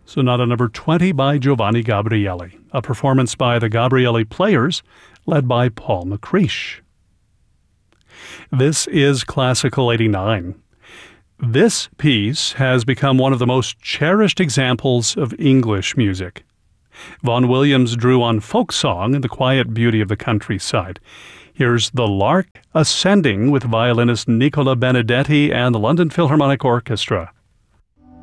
Sonata number 20 by Giovanni Gabrieli, a performance by the Gabrieli Players, led by Paul McCreish. This is Classical 89. This piece has become one of the most cherished examples of English music. Vaughan Williams drew on folk song and the quiet beauty of the countryside. Here's The Lark Ascending with violinist Nicola Benedetti and the London Philharmonic Orchestra.